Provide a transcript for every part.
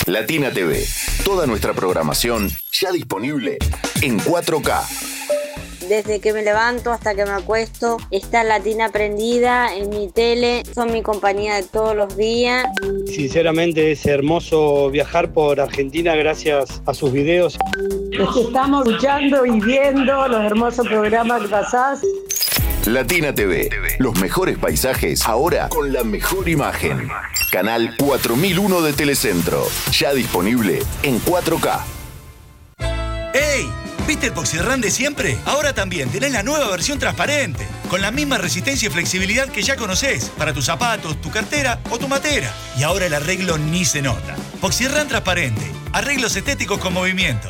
Latina TV. Toda nuestra programación ya disponible en 4K. Desde que me levanto hasta que me acuesto, está Latina prendida en mi tele. Son mi compañía de todos los días. Sinceramente es hermoso viajar por Argentina gracias a sus videos. Estamos escuchando y viendo los hermosos programas que pasás. Latina TV. Los mejores paisajes ahora con la mejor imagen. Canal 4001 de Telecentro. Ya disponible en 4K. ¡Ey! ¿Viste el Poxirrán de siempre? Ahora también tenés la nueva versión transparente, con la misma resistencia y flexibilidad que ya conocés, para tus zapatos, tu cartera o tu matera. Y ahora el arreglo ni se nota. Poxirrán transparente, arreglos estéticos con movimiento.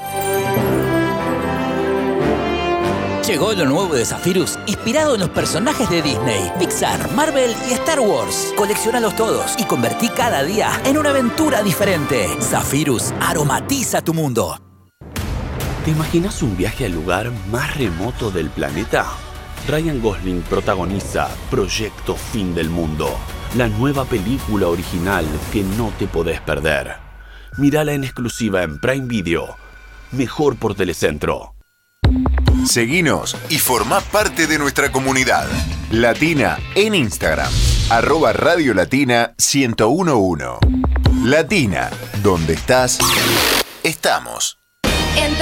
Llegó lo nuevo de Zephyrus, inspirado en los personajes de Disney, Pixar, Marvel y Star Wars. Colecciónalos todos y convertí cada día en una aventura diferente. Zephyrus aromatiza tu mundo. ¿Te imaginas un viaje al lugar más remoto del planeta? Ryan Gosling protagoniza Proyecto Fin del Mundo, la nueva película original que no te podés perder. Mírala en exclusiva en Prime Video, mejor por Telecentro. Seguinos y formá parte de nuestra comunidad. Latina en Instagram. @Radio Latina 1011. Latina, donde estás, estamos.